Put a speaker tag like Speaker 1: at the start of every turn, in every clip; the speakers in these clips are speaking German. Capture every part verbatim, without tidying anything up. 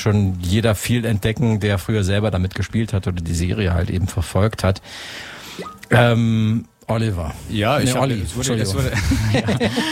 Speaker 1: schon jeder viel entdecken, der früher selber damit gespielt hat oder die Serie halt eben verfolgt hat. Ähm, Oliver.
Speaker 2: Ja, ich
Speaker 1: nee,
Speaker 2: hab,
Speaker 1: Olli.
Speaker 2: es, wurde, es, wurde, ja,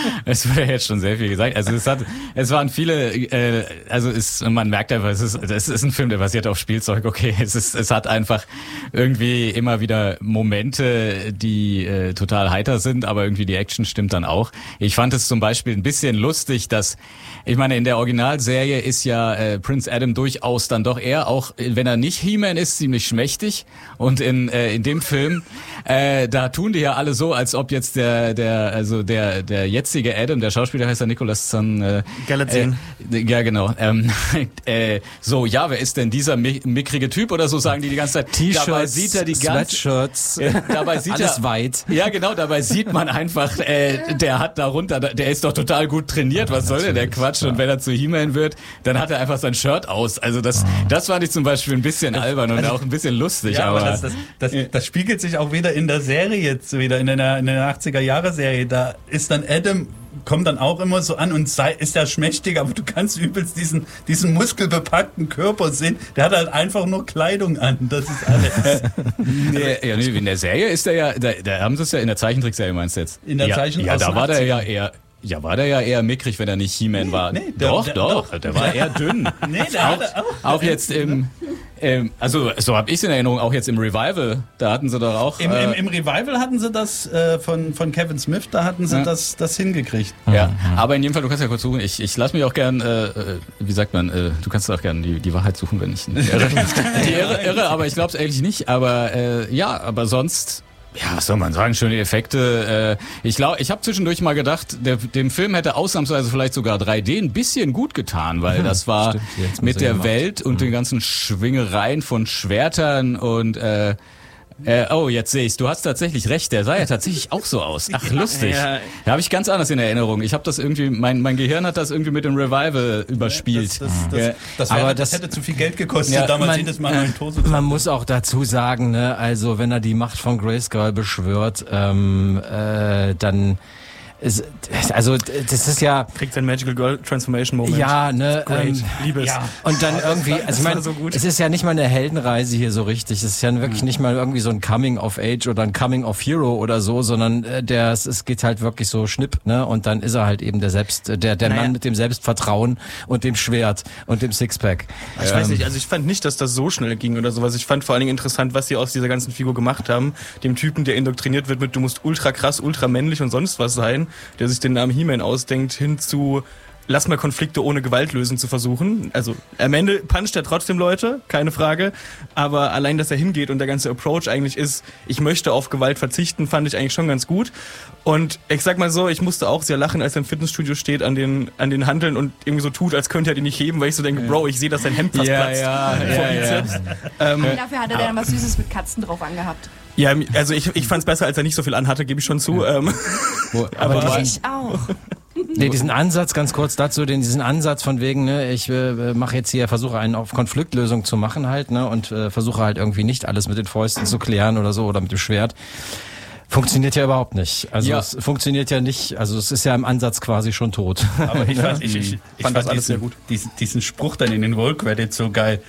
Speaker 2: es wurde jetzt schon sehr viel gesagt. Also es hat, es waren viele, äh, also es, man merkt einfach, es ist, es ist ein Film, der basiert auf Spielzeug. Okay, es ist, es hat einfach irgendwie immer wieder Momente, die äh, total heiter sind, aber irgendwie die Action stimmt dann auch. Ich fand es zum Beispiel ein bisschen lustig, dass, ich meine, in der Originalserie ist ja äh, Prince Adam durchaus dann doch eher, auch wenn er nicht He-Man ist, ziemlich schmächtig. Und in äh, in dem Film, äh, da tun die ja alle so, als ob jetzt der der also der der jetzige Adam, der Schauspieler heißt ja Nicholas Zahn, äh,
Speaker 3: Galatzin.
Speaker 2: Äh, ja genau. Ähm, äh, so, ja, wer ist denn dieser mi- mickrige Typ oder so, sagen die die ganze Zeit.
Speaker 1: T-Shirts,
Speaker 2: dabei sieht er die ganze,
Speaker 1: Sweatshirts,
Speaker 2: äh, dabei sieht
Speaker 1: alles
Speaker 2: er,
Speaker 1: weit.
Speaker 2: Ja genau, dabei sieht man einfach, äh, der hat darunter, der ist doch total gut trainiert. Was soll denn der Quatsch? Und wenn er zu He-Man wird, dann hat er einfach sein Shirt aus. Also das, das fand ich zum Beispiel ein bisschen albern und auch ein bisschen lustig.
Speaker 4: Ja, aber,
Speaker 2: aber
Speaker 4: das, das, das, das spiegelt sich auch wieder in der Serie jetzt wieder, in der, in der achtziger-Jahre-Serie. Da ist dann Adam, kommt dann auch immer so an und sei, ist ja schmächtig, aber du kannst übelst diesen, diesen muskelbepackten Körper sehen. Der hat halt einfach nur Kleidung an. Das ist alles.
Speaker 2: nee, ja, nee, in der Serie ist er ja, da, da haben sie es ja in der Zeichentrickserie, meinst du jetzt?
Speaker 4: In der
Speaker 2: ja,
Speaker 4: Zeichen-
Speaker 2: Ja,
Speaker 4: aus
Speaker 2: da
Speaker 4: den
Speaker 2: war der ja
Speaker 4: achtzigern.
Speaker 2: eher... Ja, war der ja eher mickrig, wenn er nicht He-Man
Speaker 4: Nee,
Speaker 2: war.
Speaker 4: nee, der-
Speaker 2: doch,
Speaker 4: der-
Speaker 2: doch,
Speaker 4: doch.
Speaker 2: der war eher dünn.
Speaker 4: Nee, der
Speaker 2: auch,
Speaker 4: hatte auch-
Speaker 2: auch jetzt im, ähm, also so habe ich es in Erinnerung, auch jetzt im Revival, da hatten sie doch auch...
Speaker 4: Im,
Speaker 2: äh,
Speaker 4: im, Im Revival hatten sie das äh, von, von Kevin Smith, da hatten sie
Speaker 2: Ja.
Speaker 4: das, das hingekriegt.
Speaker 2: Ja, aber in jedem Fall, du kannst ja kurz suchen. Ich, ich lasse mich auch gern, äh, äh, wie sagt man, äh, du kannst auch gern die, die Wahrheit suchen, wenn ich nicht irre. die irre, irre, aber ich glaube es eigentlich nicht. Aber äh, ja, aber sonst... Ja, was soll man sagen? Schöne Effekte. Äh, ich glaube, ich habe zwischendurch mal gedacht, der, dem Film hätte ausnahmsweise vielleicht sogar drei D ein bisschen gut getan, weil das war
Speaker 1: Stimmt, jetzt
Speaker 2: mit
Speaker 1: muss er
Speaker 2: der
Speaker 1: gemacht.
Speaker 2: Welt und den ganzen Schwingereien von Schwertern und äh, äh, oh, jetzt sehe ich's. Du hast tatsächlich recht. Der sah ja tatsächlich auch so aus. Ach, lustig.
Speaker 3: Ja.
Speaker 2: Da habe ich ganz anders in Erinnerung. Ich habe das irgendwie, mein mein Gehirn hat das irgendwie mit dem Revival überspielt.
Speaker 4: Das, das, das,
Speaker 2: Ja.
Speaker 4: das, wäre,
Speaker 1: Aber
Speaker 4: das,
Speaker 1: das-
Speaker 4: hätte zu viel Geld gekostet,
Speaker 2: Ja,
Speaker 4: damals
Speaker 1: man-
Speaker 4: jedes Mal einen Torso zu
Speaker 1: Man muss auch dazu sagen, ne, also wenn er die Macht von Grayskull beschwört, ähm, äh, dann ist, also das ist ja
Speaker 3: Kriegt sein Magical Girl Transformation Moment.
Speaker 1: ja, ne,
Speaker 3: Great.
Speaker 1: ähm,
Speaker 3: Liebe es.
Speaker 4: Ja.
Speaker 1: und dann irgendwie, also
Speaker 3: das
Speaker 1: ich meine,
Speaker 3: war so gut.
Speaker 1: es ist ja nicht mal eine Heldenreise hier so richtig. Es ist ja wirklich nicht mal irgendwie so ein Coming of Age oder ein Coming of Hero oder so, sondern äh, der, es, es geht halt wirklich so schnipp, ne? Und dann ist er halt eben der Selbst, der der
Speaker 3: Naja.
Speaker 1: Mann mit dem Selbstvertrauen und dem Schwert und dem Sixpack.
Speaker 3: Ich weiß nicht, also ich fand nicht, dass das so schnell ging oder sowas. Ich fand vor allen Dingen interessant, was sie aus dieser ganzen Figur gemacht haben. Dem Typen, der indoktriniert wird mit, du musst ultra krass, ultra männlich und sonst was sein, der sich den Namen He-Man ausdenkt, hin zu lass mal Konflikte ohne Gewalt lösen zu versuchen. Also am Ende puncht er trotzdem Leute, keine Frage. Aber allein, dass er hingeht und der ganze Approach eigentlich ist, ich möchte auf Gewalt verzichten, fand ich eigentlich schon ganz gut. Und ich sag mal so, ich musste auch sehr lachen, als er im Fitnessstudio steht an den an den Hanteln und irgendwie so tut, als könnte er die nicht heben, weil ich so denke, Bro, ich sehe, dass sein Hemd fast
Speaker 2: Ja,
Speaker 3: platzt.
Speaker 2: ja,
Speaker 3: vor
Speaker 2: ja, ja.
Speaker 3: Bizeps. Ähm,
Speaker 5: Dafür hat er dann was Süßes mit Katzen drauf angehabt.
Speaker 3: ja, also ich, ich fand es besser, als er nicht so viel anhatte, gebe ich schon zu. Ähm,
Speaker 2: Wo,
Speaker 3: aber
Speaker 2: aber
Speaker 5: Ich auch.
Speaker 1: Nee, diesen Ansatz, ganz kurz dazu, den, diesen Ansatz von wegen, ne, ich äh, mache jetzt hier, versuche einen auf Konfliktlösung zu machen halt, ne, und äh, versuche halt irgendwie nicht alles mit den Fäusten zu klären oder so oder mit dem Schwert. Funktioniert ja überhaupt nicht. Also
Speaker 2: Ja.
Speaker 1: es funktioniert ja nicht, also es ist ja im Ansatz quasi schon tot.
Speaker 4: Aber ich fand, ich, ich, ich
Speaker 3: Fand
Speaker 4: fand
Speaker 3: das alles
Speaker 4: diesen,
Speaker 3: sehr gut.
Speaker 4: Diesen, diesen Spruch dann in den Roll-Credits so geil.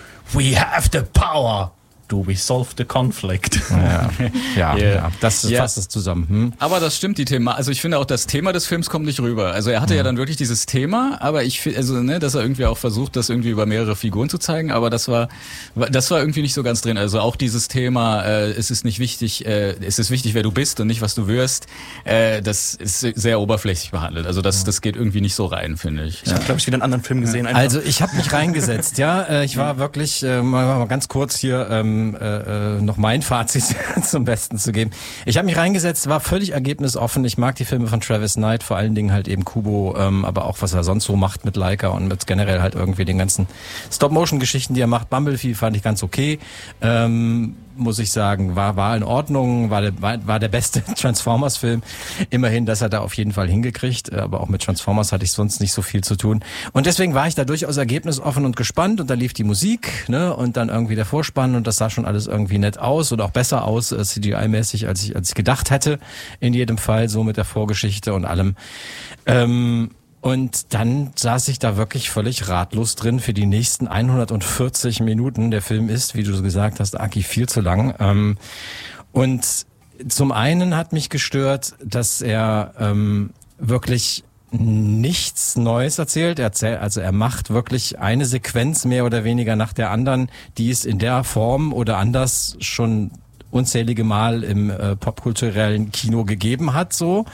Speaker 4: We have the power to resolve the conflict.
Speaker 1: Ja, ja,
Speaker 2: Yeah.
Speaker 1: ja. Das
Speaker 2: Ja.
Speaker 1: fasst es zusammen. Hm?
Speaker 2: Aber das stimmt, die Thema. Also ich finde auch, das Thema des Films kommt nicht rüber. Also er hatte ja dann wirklich dieses Thema, aber ich finde, also ne, dass er irgendwie auch versucht, das irgendwie über mehrere Figuren zu zeigen, aber das war, das war irgendwie nicht so ganz drin. Also auch dieses Thema, äh, es ist nicht wichtig, äh, es ist wichtig, wer du bist und nicht, was du wirst. Äh, das ist sehr oberflächlich behandelt. Also das, das geht irgendwie nicht so rein, finde ich.
Speaker 3: ich habe, glaube ich, wieder einen anderen Film gesehen. Einfach.
Speaker 1: Also ich habe mich reingesetzt, ja. Äh, ich war wirklich, äh, mal, mal ganz kurz hier ähm, äh, noch mein Fazit zum Besten zu geben. Ich habe mich reingesetzt, war völlig ergebnisoffen. Ich mag die Filme von Travis Knight, vor allen Dingen halt eben Kubo, ähm, aber auch was er sonst so macht mit Leica und mit generell halt irgendwie den ganzen Stop-Motion-Geschichten, die er macht. Bumblebee fand ich ganz okay. Ähm, muss ich sagen, war war in Ordnung, war der, war, war der beste Transformers-Film. Immerhin, dass er da auf jeden Fall hingekriegt, aber auch mit Transformers hatte ich sonst nicht so viel zu tun. Und deswegen war ich da durchaus ergebnisoffen und gespannt und da lief die Musik, ne, und dann irgendwie der Vorspann und das sah schon alles irgendwie nett aus und auch besser aus, äh, C G I-mäßig, als ich, als ich gedacht hätte. In jedem Fall, so mit der Vorgeschichte und allem. Ähm, Und dann saß ich da wirklich völlig ratlos drin für die nächsten hundertvierzig Minuten. Der Film ist, wie du gesagt hast, Aki, viel zu lang. Ähm, und zum einen hat mich gestört, dass er ähm, wirklich nichts Neues erzählt. Er erzählt, also er macht wirklich eine Sequenz mehr oder weniger nach der anderen, die es in der Form oder anders schon unzählige Mal im äh, popkulturellen Kino gegeben hat, so.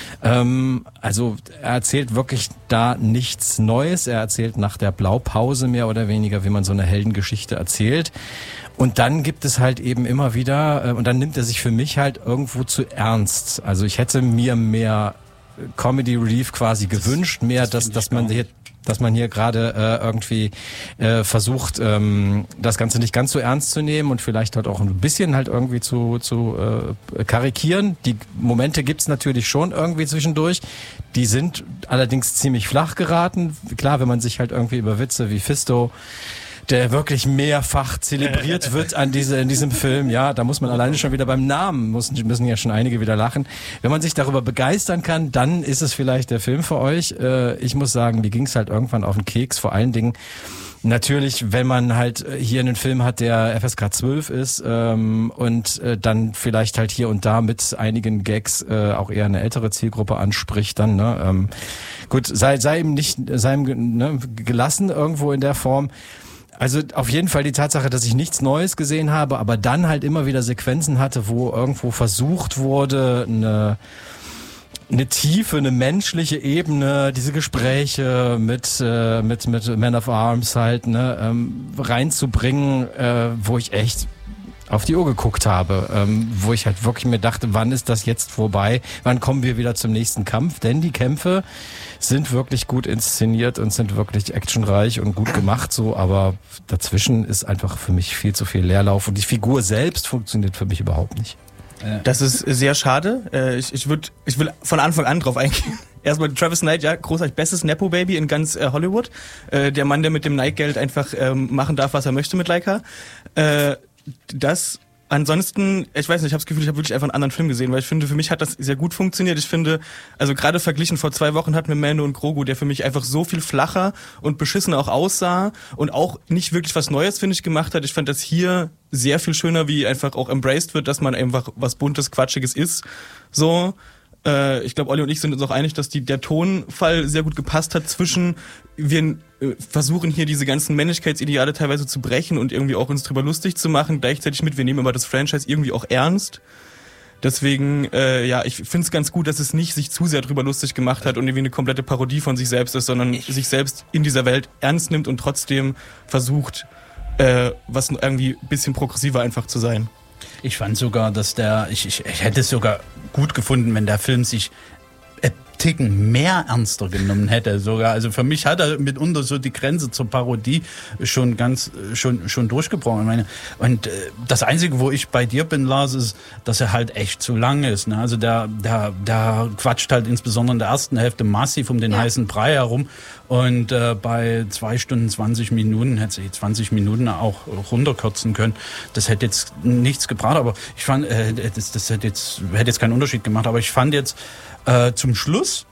Speaker 1: Ähm, also er erzählt wirklich da nichts Neues. Er erzählt nach der Blaupause mehr oder weniger, wie man so eine Heldengeschichte erzählt. Und dann gibt es halt eben immer wieder, äh, und dann nimmt er sich für mich halt irgendwo zu ernst. Also ich hätte mir mehr Comedy Relief quasi das, gewünscht, mehr, das dass, dass man hier dass man hier gerade äh, irgendwie äh, versucht, ähm, das Ganze nicht ganz so ernst zu nehmen und vielleicht halt auch ein bisschen halt irgendwie zu, zu äh, karikieren. Die Momente gibt's natürlich schon irgendwie zwischendurch. Die sind allerdings ziemlich flach geraten. Klar, wenn man sich halt irgendwie über Witze wie Fisto, der wirklich mehrfach zelebriert wird an diese, in diesem Film. Ja, da muss man alleine schon wieder beim Namen, müssen, müssen ja schon einige wieder lachen. Wenn man sich darüber begeistern kann, dann ist es vielleicht der Film für euch. Äh, ich muss sagen, mir ging's halt irgendwann auf den Keks. Vor allen Dingen natürlich, wenn man halt hier einen Film hat, der F S K zwölf ist ähm, und äh, dann vielleicht halt hier und da mit einigen Gags äh, auch eher eine ältere Zielgruppe anspricht, dann, ne? Ähm, gut, sei, sei ihm nicht, sei ihm ne, gelassen irgendwo in der Form. Also auf jeden Fall die Tatsache, dass ich nichts Neues gesehen habe, aber dann halt immer wieder Sequenzen hatte, wo irgendwo versucht wurde, eine, eine tiefe, eine menschliche Ebene, diese Gespräche mit äh, mit mit Man of Arms halt ne ähm, reinzubringen, äh, wo ich echt auf die Uhr geguckt habe, ähm, wo ich halt wirklich mir dachte, wann ist das jetzt vorbei? Wann kommen wir wieder zum nächsten Kampf? Denn die Kämpfe sind wirklich gut inszeniert und sind wirklich actionreich und gut gemacht so, aber dazwischen ist einfach für mich viel zu viel Leerlauf und die Figur selbst funktioniert für mich überhaupt nicht.
Speaker 3: Das ist sehr schade. Ich, ich, würd, ich will von Anfang an drauf eingehen. Erstmal Travis Knight, ja, großartig, bestes Nepo-Baby in ganz äh, Hollywood. Äh, der Mann, der mit dem Nike-Geld einfach ähm, machen darf, was er möchte mit Leica. Äh, das ansonsten, ich weiß nicht, ich habe das Gefühl, ich habe wirklich einfach einen anderen Film gesehen, weil ich finde, für mich hat das sehr gut funktioniert. Ich finde, also gerade verglichen vor zwei Wochen hatten wir Mando und Grogu, der für mich einfach so viel flacher und beschissener auch aussah und auch nicht wirklich was Neues, finde ich, gemacht hat. Ich fand das hier sehr viel schöner, wie einfach auch embraced wird, dass man einfach was Buntes, Quatschiges ist. So. Äh, ich glaube, Olli und ich sind uns auch einig, dass die, der Tonfall sehr gut gepasst hat zwischen, wir äh, versuchen hier diese ganzen Männlichkeitsideale teilweise zu brechen und irgendwie auch uns drüber lustig zu machen, gleichzeitig mit, wir nehmen aber das Franchise irgendwie auch ernst. Deswegen, äh, ja, ich finde es ganz gut, dass es nicht sich zu sehr drüber lustig gemacht hat und irgendwie eine komplette Parodie von sich selbst ist, sondern ich sich selbst in dieser Welt ernst nimmt und trotzdem versucht, äh, was irgendwie ein bisschen progressiver einfach zu sein.
Speaker 4: Ich fand sogar, dass der, ich, ich, ich hätte es sogar gut gefunden, wenn der Film sich ein Ticken mehr ernster genommen hätte sogar. Also für mich hat er mitunter so die Grenze zur Parodie schon ganz, schon, schon durchgebrochen. Ich meine, und äh, das Einzige, wo ich bei dir bin, Lars, ist, dass er halt echt zu lang ist. Ne? Also der, der, der quatscht halt insbesondere in der ersten Hälfte massiv um den ja. heißen Brei herum. Und äh, bei zwei Stunden zwanzig Minuten hätte sie zwanzig Minuten auch runterkürzen können. Das hätte jetzt nichts gebracht, aber ich fand, äh, das, das hätte jetzt hätte jetzt keinen Unterschied gemacht. Aber ich fand jetzt äh, zum Schluss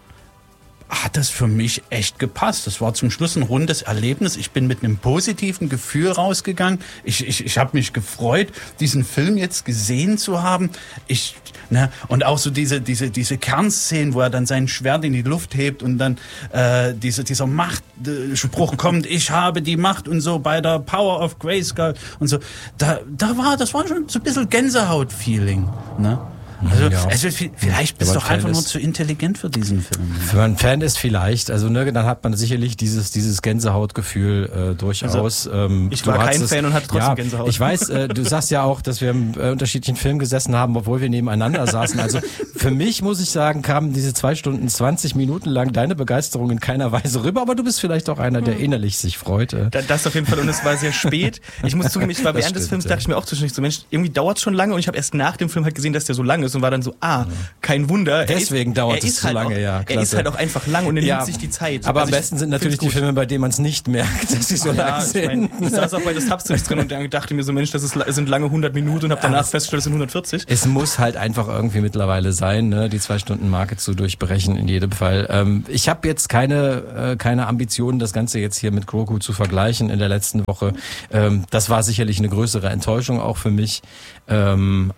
Speaker 4: hat das für mich echt gepasst. Das war zum Schluss ein rundes Erlebnis. Ich bin mit einem positiven Gefühl rausgegangen. Ich, ich, ich habe mich gefreut, diesen Film jetzt gesehen zu haben. Ich, ne, und auch so diese, diese, diese Kernszenen, wo er dann sein Schwert in die Luft hebt und dann äh, diese, dieser Machtspruch kommt, ich habe die Macht und so bei der Power of Grayskull und so. Da, da war, das war schon so ein bisschen Gänsehaut-Feeling, ne? Also, ja. also vielleicht bist du doch einfach nur zu intelligent für diesen Film.
Speaker 1: Wenn man Fan ist, vielleicht. Also ne, dann hat man sicherlich dieses dieses Gänsehautgefühl äh, durchaus. Also,
Speaker 3: ähm, ich war kein es, Fan und hatte trotzdem
Speaker 1: ja,
Speaker 3: Gänsehaut.
Speaker 1: Ich weiß, äh, du sagst ja auch, dass wir im äh, unterschiedlichen Film gesessen haben, obwohl wir nebeneinander saßen. Also für mich, muss ich sagen, kamen diese zwei Stunden zwanzig Minuten lang deine Begeisterung in keiner Weise rüber. Aber du bist vielleicht auch einer, der innerlich sich freut. Äh.
Speaker 3: Das auf jeden Fall. Und es war sehr spät. Ich muss zugeben, ich war während des Films, dachte ich mir auch zwischendurch so, Mensch, irgendwie dauert es schon lange. Und ich habe erst nach dem Film halt gesehen, dass der so lang ist. ist und war dann so, ah, kein Wunder.
Speaker 1: Deswegen
Speaker 3: er ist,
Speaker 1: dauert
Speaker 3: er
Speaker 1: es
Speaker 3: ist
Speaker 1: zu
Speaker 3: halt
Speaker 1: lange,
Speaker 3: auch,
Speaker 1: ja,
Speaker 3: Er
Speaker 1: klasse.
Speaker 3: ist halt auch einfach lang und er
Speaker 1: Ja.
Speaker 3: nimmt sich die Zeit.
Speaker 1: Aber
Speaker 3: Also
Speaker 1: am
Speaker 3: ich
Speaker 1: besten sind natürlich
Speaker 3: find's
Speaker 1: die
Speaker 3: gut.
Speaker 1: Filme, bei denen man es nicht merkt, dass sie so lang
Speaker 3: Ja, ich,
Speaker 1: sind.
Speaker 3: mein, ich saß auch bei The Substance drin und dachte mir so, Mensch, das ist, es sind lange hundert Minuten und habe danach festgestellt, es sind hundertvierzig.
Speaker 1: Es muss halt einfach irgendwie mittlerweile sein, ne, die Zwei-Stunden-Marke zu durchbrechen in jedem Fall. Ähm, ich habe jetzt keine äh, keine Ambitionen, das Ganze jetzt hier mit Grogu zu vergleichen in der letzten Woche. Ähm, das war sicherlich eine größere Enttäuschung auch für mich. Ähm,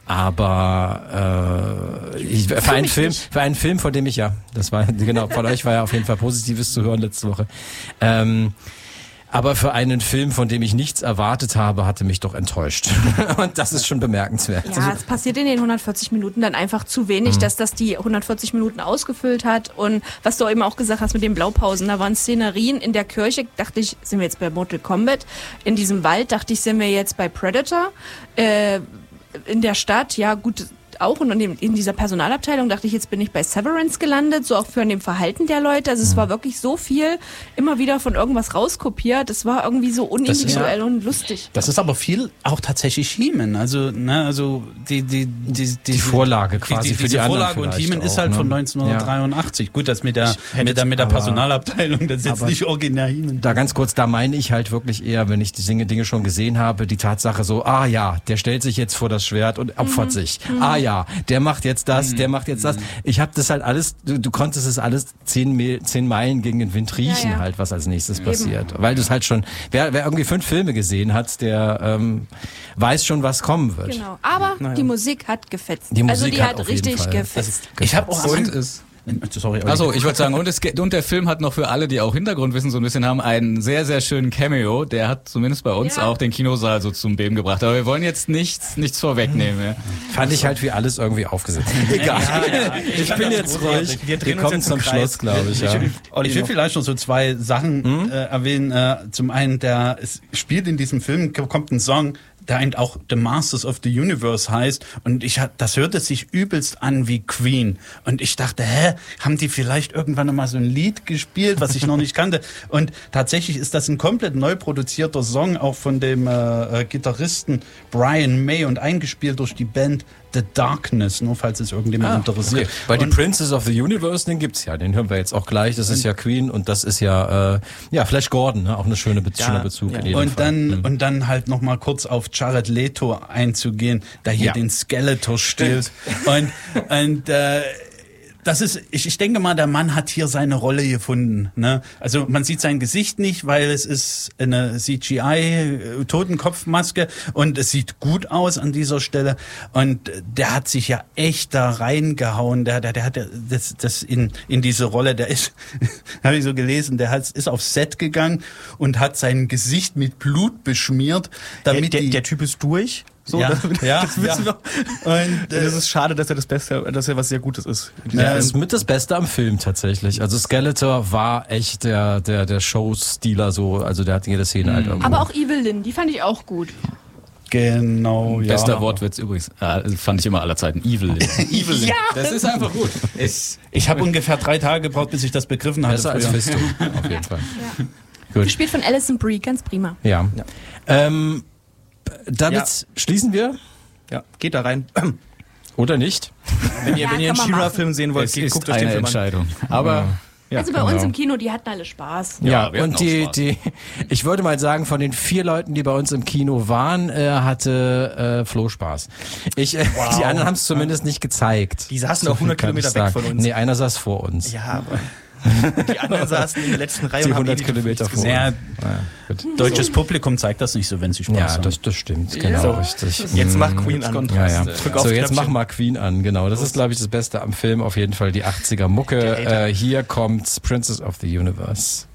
Speaker 1: aber äh, ich, für einen Film, für einen Film, von dem ich ja, das war genau, von euch war ja auf jeden Fall Positives zu hören letzte Woche. Ähm, Aber für einen Film, von dem ich nichts erwartet habe, hatte mich doch enttäuscht. Und das ist schon bemerkenswert.
Speaker 5: Ja, es passiert in den hundertvierzig Minuten dann einfach zu wenig, dass das die hundertvierzig Minuten ausgefüllt hat. Und was du eben auch gesagt hast mit den Blaupausen, da waren Szenerien in der Kirche, dachte ich, sind wir jetzt bei Mortal Kombat. In diesem Wald dachte ich, sind wir jetzt bei Predator. Äh, in der Stadt, ja gut, auch. Und in, in dieser Personalabteilung dachte ich, jetzt bin ich bei Severance gelandet, so auch für dem Verhalten der Leute. Also es war wirklich so viel, immer wieder von irgendwas rauskopiert. Es war irgendwie so unindividuell
Speaker 4: ja.
Speaker 5: und lustig.
Speaker 4: Das ist aber viel auch tatsächlich He-Man. Also, ne, also die, die, die, die,
Speaker 1: Die Vorlage quasi
Speaker 4: die, die,
Speaker 1: für die
Speaker 4: diese
Speaker 1: anderen
Speaker 4: Vorlage und
Speaker 1: vielleicht
Speaker 4: He-Man ist
Speaker 1: auch,
Speaker 4: halt
Speaker 1: ne?
Speaker 4: von neunzehnhundertdreiundachtzig. Gut, das mit der, mit der, mit der
Speaker 1: aber-
Speaker 4: Personalabteilung, das ist jetzt
Speaker 1: aber-
Speaker 4: nicht originär He-Man.
Speaker 1: Da ganz kurz, da meine ich halt wirklich eher, wenn ich die Dinge, Dinge schon gesehen habe, die Tatsache so, ah ja, der stellt sich jetzt vor das Schwert und opfert
Speaker 5: Mhm.
Speaker 1: sich. Ah ja, der macht jetzt das,
Speaker 4: Mhm.
Speaker 1: der macht jetzt das. Ich habe das halt alles, du, du konntest es alles zehn, Me- zehn Meilen gegen den Wind riechen
Speaker 5: Ja, ja.
Speaker 1: halt, was als nächstes passiert. Weil du es halt schon, wer, wer irgendwie fünf Filme gesehen hat, der ähm, weiß schon, was kommen wird.
Speaker 5: Genau. Aber
Speaker 3: Naja.
Speaker 5: die Musik hat gefetzt.
Speaker 1: Die
Speaker 5: also
Speaker 1: Musik
Speaker 5: die
Speaker 1: hat
Speaker 5: hat
Speaker 1: auf jeden
Speaker 5: richtig
Speaker 1: Fall-
Speaker 5: gefetzt.
Speaker 4: Ich habe auch
Speaker 2: Und
Speaker 4: am-
Speaker 2: es
Speaker 4: Sorry, Olli.
Speaker 2: Achso, ich wollte sagen, und, es, ge- und der Film hat noch für alle, die auch Hintergrundwissen so ein bisschen haben, einen sehr, sehr schönen Cameo. Der hat zumindest bei uns
Speaker 5: Ja.
Speaker 2: auch den Kinosaal so zum Beben gebracht. Aber wir wollen jetzt nichts, nichts vorwegnehmen. Ja.
Speaker 1: Fand ich halt wie alles irgendwie aufgesetzt. Egal. Ich bin jetzt ruhig.
Speaker 3: Wir
Speaker 1: Wir
Speaker 3: drehen uns
Speaker 1: kommen
Speaker 3: jetzt
Speaker 1: zum
Speaker 3: im Kreis.
Speaker 1: Schluss, glaube ich. Ja.
Speaker 3: Olli,
Speaker 4: Ich will
Speaker 3: noch.
Speaker 4: vielleicht noch so zwei Sachen äh, erwähnen. Äh, zum einen, der es spielt in diesem Film, kommt ein Song, der eigentlich auch The Masters of the Universe heißt. Und ich hat, das hörte sich übelst an wie Queen. Und ich dachte, hä, haben die vielleicht irgendwann mal so ein Lied gespielt, was ich noch nicht kannte? Und tatsächlich ist das ein komplett neu produzierter Song, auch von dem äh, äh, Gitarristen Brian May und eingespielt durch die Band The Darkness, nur falls es irgendjemand interessiert.
Speaker 1: Okay. Weil die
Speaker 4: Und-
Speaker 1: Princess of the Universe, den gibt's ja, den hören wir jetzt auch gleich. Das ist ja Queen und das ist ja äh, ja Flash Gordon, ne? Auch eine schöne Be
Speaker 3: Ja,
Speaker 1: schöner Bezug
Speaker 3: ja.
Speaker 1: in jedem
Speaker 4: Und
Speaker 1: Fall.
Speaker 4: dann,
Speaker 1: Mhm.
Speaker 4: und dann halt noch mal kurz auf Jared Leto einzugehen, der hier
Speaker 1: Ja.
Speaker 4: den Skeletor stiehlt. Und, und äh, das ist, ich, ich denke mal, der Mann hat hier seine Rolle gefunden. Ne? Also man sieht sein Gesicht nicht, weil es ist eine C G I-Totenkopfmaske und es sieht gut aus an dieser Stelle. Und der hat sich ja echt da reingehauen. Der, der, der hat ja das, das in, in diese Rolle, der ist, habe ich so gelesen, der hat, ist aufs Set gegangen und hat sein Gesicht mit Blut beschmiert,
Speaker 3: Der,
Speaker 4: damit
Speaker 3: der,
Speaker 4: die,
Speaker 3: der Typ ist durch. So,
Speaker 4: ja,
Speaker 3: das,
Speaker 4: ja,
Speaker 3: das wissen
Speaker 4: ja.
Speaker 3: wir.
Speaker 4: Und,
Speaker 3: Und es ist schade, dass er das Beste, dass er was sehr Gutes ist.
Speaker 1: Ja, das ist mit das Beste am Film tatsächlich. Also Skeletor war echt der der der Showstealer so, also der hat jede Szene halt irgendwo.
Speaker 5: Aber auch Evil Lynn, die fand ich auch gut.
Speaker 4: genau, ja.
Speaker 2: Bester Wortwitz übrigens, äh, fand ich immer aller Zeiten. Evil. Evil. Ja. Das ist einfach gut. Ich,
Speaker 4: Ich habe ungefähr drei Tage gebraucht, bis ich das begriffen hatte.
Speaker 1: Besser als
Speaker 4: früher.
Speaker 1: Fisto, auf jeden Fall.
Speaker 5: Ja.
Speaker 1: Gut.
Speaker 5: Gespielt von Alison Brie, ganz prima.
Speaker 1: Ja. Ähm, damit
Speaker 3: Ja.
Speaker 1: schließen wir
Speaker 3: Ja, geht da rein.
Speaker 1: oder nicht?
Speaker 3: Wenn ihr,
Speaker 5: Ja,
Speaker 3: wenn ihr einen
Speaker 5: kann man
Speaker 3: She-Ra-Film sehen wollt,
Speaker 2: es
Speaker 3: geht,
Speaker 2: ist
Speaker 3: guckt euch den
Speaker 2: eine
Speaker 3: Film an.
Speaker 2: Entscheidung. Aber ja,
Speaker 5: also bei
Speaker 1: genau.
Speaker 5: uns im Kino, die hatten alle Spaß.
Speaker 1: Ja,
Speaker 2: Ja, wir hatten
Speaker 1: und
Speaker 2: auch
Speaker 1: die,
Speaker 2: Spaß.
Speaker 1: die, ich würde mal sagen, von den vier Leuten, die bei uns im Kino waren, äh, hatte äh, Flo Spaß. Ich, äh, Die anderen haben es zumindest nicht gezeigt.
Speaker 3: Die saßen
Speaker 1: So
Speaker 3: auch hundert
Speaker 1: viel kann
Speaker 3: Kilometer
Speaker 1: ich
Speaker 3: weg
Speaker 1: sagen.
Speaker 3: von uns.
Speaker 1: Nee, einer saß vor uns.
Speaker 3: Ja, aber die anderen saßen in der letzten Reihe
Speaker 1: Die
Speaker 3: und haben
Speaker 1: hundert
Speaker 3: eh
Speaker 1: Kilometer
Speaker 3: nichts
Speaker 1: vor.
Speaker 3: gesehen.
Speaker 4: Ja,
Speaker 1: Ja, gut.
Speaker 4: deutsches Publikum zeigt das nicht so, wenn sie Spaß
Speaker 1: Ja,
Speaker 4: haben.
Speaker 1: das, das stimmt, genau,
Speaker 3: So.
Speaker 1: richtig.
Speaker 3: Jetzt mach Queen an.
Speaker 1: Ja, ja.
Speaker 3: Drück auf
Speaker 1: So, jetzt
Speaker 3: Knöpfchen.
Speaker 1: mach mal Queen an, genau. Das ist, glaube ich, das Beste am Film, auf jeden Fall die achtziger Mucke.
Speaker 3: Der Hater.
Speaker 1: Äh, hier kommt Princess of the Universe.